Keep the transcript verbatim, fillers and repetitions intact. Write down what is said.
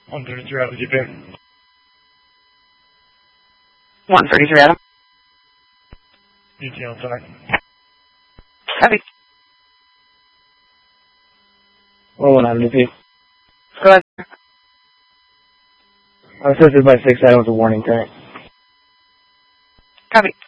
one thirty-three out of G P. one thirty-three Adam. E T L tonight. Copy. one one Adam, D P. Go ahead. I was assisted by six Adam with a warning tank. Copy.